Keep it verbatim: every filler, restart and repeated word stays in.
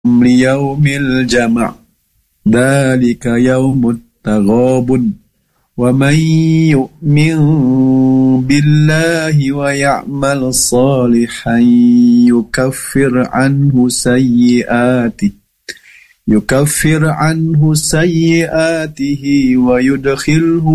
ليوم الجمع ذلك يوم التغابن ومن يؤمن بالله ويعمل صالحا يكفر عنه سيئاته يكفر عنه سيئاته ويدخله